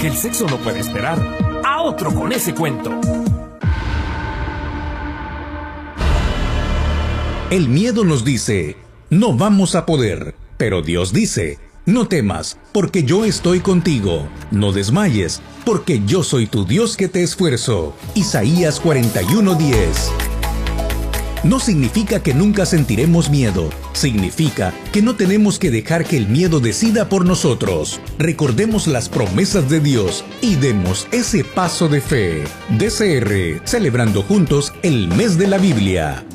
El sexo no puede esperar. A otro con ese cuento. El miedo nos dice, no vamos a poder. Pero Dios dice, no temas, porque yo estoy contigo. No desmayes, porque yo soy tu Dios que te esfuerzo. Isaías 41:10. No significa que nunca sentiremos miedo. Significa que no tenemos que dejar que el miedo decida por nosotros. Recordemos las promesas de Dios y demos ese paso de fe. DCR, celebrando juntos el mes de la Biblia.